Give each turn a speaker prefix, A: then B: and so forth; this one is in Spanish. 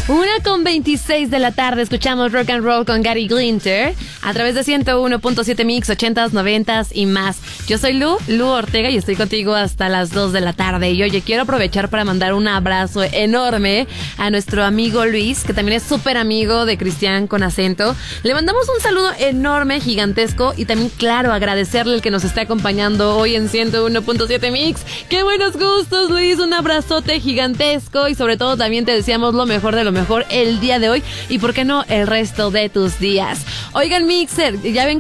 A: 1:26 de la tarde, escuchamos Rock and Roll con Gary Glitter a través de 101.7 Mix, 80s, 90s y más. Yo soy Lu Ortega y estoy contigo hasta las 2 de la tarde. Y oye, quiero aprovechar para mandar un abrazo enorme a nuestro amigo Luis, que también es súper amigo de Cristian con acento. Le mandamos un saludo enorme, gigantesco, y también, claro, agradecerle el que nos está acompañando hoy en 101.7 Mix. ¡Qué buenos gustos, Luis! Un abrazote gigantesco y sobre todo también te deseamos lo mejor de lo mejor el día de hoy y por qué no el resto de tus días. Oigan, Mixer, ya ven